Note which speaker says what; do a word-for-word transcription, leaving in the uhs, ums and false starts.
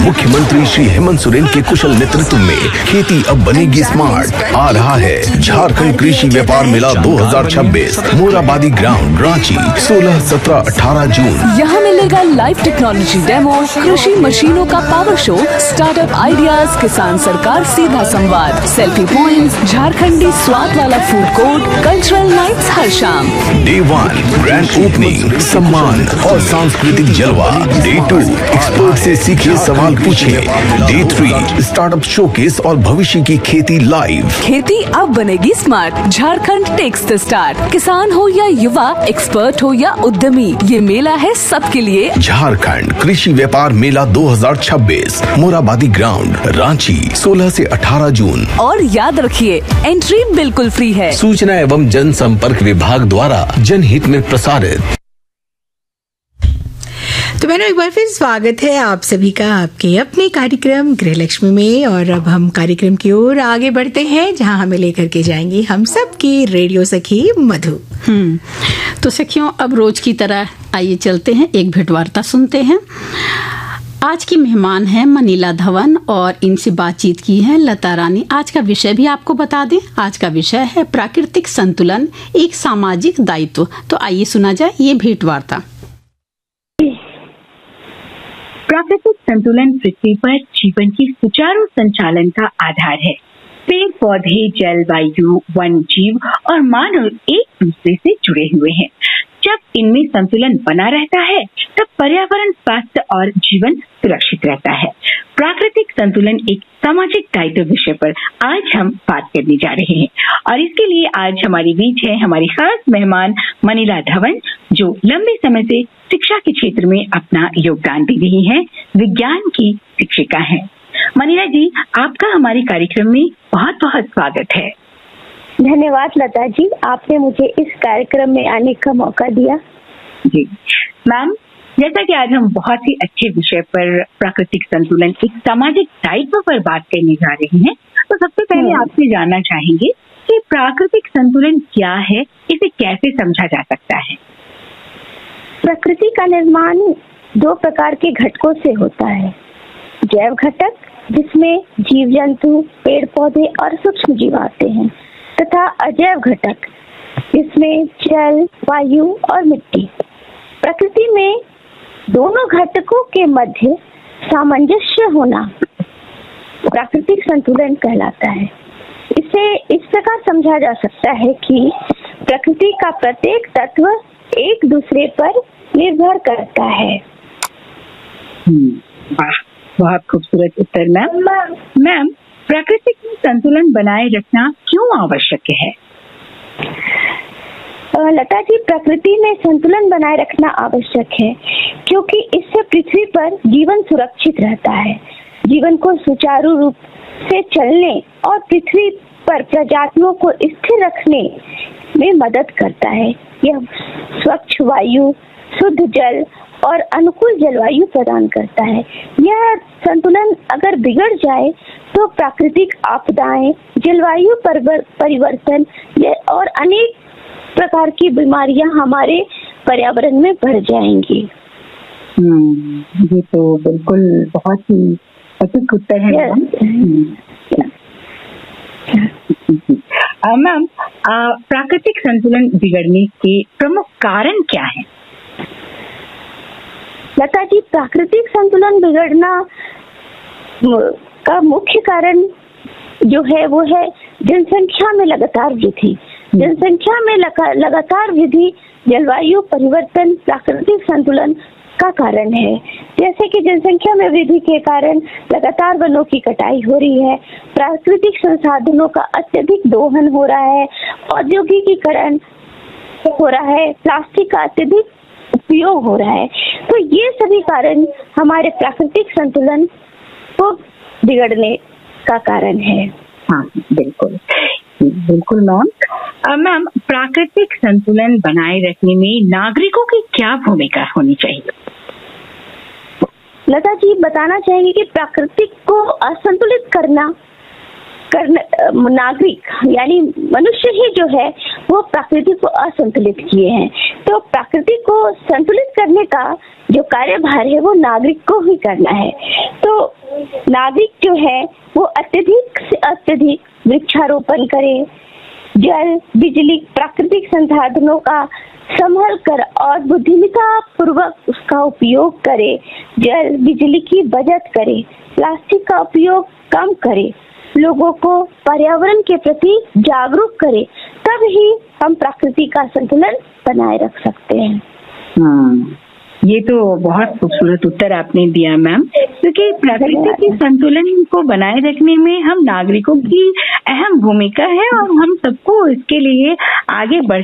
Speaker 1: मुख्यमंत्री श्री हेमंत सोरेन के कुशल नेतृत्व में खेती अब बनेगी स्मार्ट। आ रहा है झारखंड कृषि व्यापार मेला दो हज़ार छब्बीस, मोराबादी ग्राउंड, रांची, सोलह, सत्रह, अठारह जून।
Speaker 2: यहाँ मिलेगा लाइव टेक्नोलॉजी डेमो, कृषि मशीनों का पावर शो, स्टार्टअप आइडियाज, किसान सरकार सीधा संवाद, सेल्फी पॉइंट्स, झारखंडी स्वाद वाला फूड कोर्ट, कल्चरल नाइट्स हर शाम।
Speaker 1: डे वन ग्रैंड ओपनिंग, सम्मान और सांस्कृतिक जलवा। डे टू एक्सपर्ट से सीखिए, सवाल पूछिए। डे थ्री स्टार्टअप शोकेस और भविष्य की खेती लाइव।
Speaker 2: खेती अब बनेगी smart, Jharkhand takes the start. किसान हो या युवा, एक्सपर्ट हो या उद्यमी, ये मेला है सबके लिए।
Speaker 1: झारखंड कृषि व्यापार मेला दो हज़ार छब्बीस, मोराबादी ग्राउंड, रांची, सोलह से अठारह जून।
Speaker 2: और याद रखिए, एंट्री बिल्कुल फ्री है।
Speaker 1: सूचना एवं जनसंपर्क विभाग द्वारा जनहित में प्रसारित।
Speaker 3: तो बहनों, एक बार फिर स्वागत है आप सभी का आपके अपने कार्यक्रम गृहलक्ष्मी में। और अब हम कार्यक्रम की ओर आगे बढ़ते हैं, जहां हमें लेकर के जाएंगी हम सब की रेडियो सखी मधु।
Speaker 4: हम्म तो सखियों, अब रोज की तरह आइए चलते हैं, एक भेंटवार्ता सुनते हैं। आज की मेहमान है मनीला धवन और इनसे बातचीत की है लता रानी। आज का विषय भी आपको बता दें, आज का विषय है प्राकृतिक संतुलन, एक सामाजिक दायित्व। तो आइए सुना जाए ये भेंटवार्ता।
Speaker 5: प्राकृतिक संतुलन पृथ्वी पर जीवन की सुचारू संचालन का आधार है। पेड़ पौधे, जल, वायु, वन जीव और मानव एक दूसरे से जुड़े हुए हैं। जब इनमें संतुलन बना रहता है तब पर्यावरण, स्वास्थ्य और जीवन सुरक्षित रहता है। प्राकृतिक संतुलन एक सामाजिक दायित्व विषय पर आज हम बात करने जा रहे हैं और इसके लिए आज हमारे बीच है हमारी खास मेहमान मनीला धवन, जो लंबे समय से शिक्षा के क्षेत्र में अपना योगदान दे रही हैं, विज्ञान की शिक्षिका हैं। मनीला जी, आपका हमारे कार्यक्रम में बहुत बहुत स्वागत है।
Speaker 6: धन्यवाद लता जी, आपने मुझे इस कार्यक्रम में आने का मौका दिया।
Speaker 5: जी मैम, जैसा कि आज हम बहुत ही अच्छे विषय पर प्राकृतिक संतुलन, एक सामाजिक दायित्व पर बात करने जा रहे हैं, तो सबसे पहले आपसे जानना चाहेंगे कि प्राकृतिक संतुलन क्या है, इसे कैसे समझा जा सकता है?
Speaker 6: प्रकृति का निर्माण दो प्रकार के घटकों से होता है। जैव घटक, जिसमें जीव जंतु, पेड़ पौधे और सूक्ष्म जीव आते हैं, तथा अजैव घटक, जिसमें जल, वायु और मिट्टी। प्रकृति में दोनों घटकों के मध्य सामंजस्य होना प्राकृतिक संतुलन कहलाता है। इसे इस प्रकार समझा जा सकता है कि प्रकृति का प्रत्येक तत्व एक दूसरे पर निर्भर करता है।
Speaker 5: वाह, बहुत खूबसूरत उत्तर मैम। मैम, प्राकृतिक में संतुलन बनाए रखना क्यों आवश्यक है?
Speaker 6: लता जी, प्रकृति में संतुलन बनाए रखना आवश्यक है क्योंकि इससे पृथ्वी पर जीवन सुरक्षित रहता है, जीवन को सुचारू रूप से चलने और पृथ्वी पर प्रजातियों को स्थिर रखने में मदद करता है। यह स्वच्छ वायु, शुद्ध जल और अनुकूल जलवायु प्रदान करता है। यह संतुलन अगर बिगड़ जाए तो प्राकृतिक आपदाएं, जलवायु परिवर्तन और अनेक प्रकार की बीमारियां हमारे पर्यावरण में बढ़ जाएंगी।
Speaker 5: हम्म, ये तो बिल्कुल बहुत ही सटीक उत्तर है मैम। प्राकृतिक संतुलन बिगड़ने के प्रमुख कारण क्या है?
Speaker 6: लता जी, प्राकृतिक संतुलन बिगड़ना का मुख्य कारण जो है वो है जनसंख्या में लगातार वृद्धि। जनसंख्या में लगातार वृद्धि जलवायु परिवर्तन प्राकृतिक संतुलन का कारण है। जैसे कि जनसंख्या में वृद्धि के कारण लगातार वनों की कटाई हो रही है, प्राकृतिक संसाधनों का अत्यधिक दोहन हो रहा है, औद्योगिकीकरण हो रहा है, प्लास्टिक का अत्यधिक उपयोग हो रहा है। तो ये सभी कारण हमारे प्राकृतिक संतुलन को बिगड़ने का कारण है।
Speaker 5: हाँ, बिल्कुल बिल्कुल मैम। मैम, प्राकृतिक संतुलन बनाए रखने में नागरिकों की क्या भूमिका होनी चाहिए?
Speaker 6: लता जी, बताना चाहेंगे कि प्राकृतिक को असंतुलित करना करना नागरिक यानी मनुष्य ही जो है वो प्रकृति को असंतुलित किए हैं। तो प्रकृति को संतुलित करने का जो कार्यभार है वो नागरिक को ही करना है। तो नागरिक जो है वो अत्यधिक से अत्यधिक वृक्षारोपण करे, जल, बिजली, प्राकृतिक संसाधनों का संभल कर और बुद्धिमत्ता पूर्वक उसका उपयोग करे, जल, बिजली की बचत करे, प्लास्टिक का उपयोग कम करे, लोगों को पर्यावरण के प्रति जागरूक करे, तब ही हम प्रकृति का संतुलन बनाए रख सकते हैं।
Speaker 5: हाँ, ये तो बहुत खूबसूरत उत्तर आपने दिया मैम, क्योंकि प्रकृति के संतुलन को बनाए रखने में हम नागरिकों की अहम भूमिका है और हम सबको इसके लिए आगे बढ़